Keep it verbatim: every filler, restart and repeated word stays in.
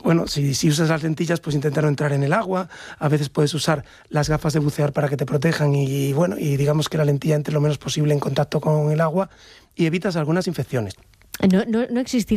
bueno, si, si usas las lentillas, pues intentar no entrar en el agua. A veces puedes usar las gafas de bucear para que te protejan y, bueno, y digamos que la lentilla entre lo menos posible en contacto con el agua y evitas algunas infecciones. No, no, no existirá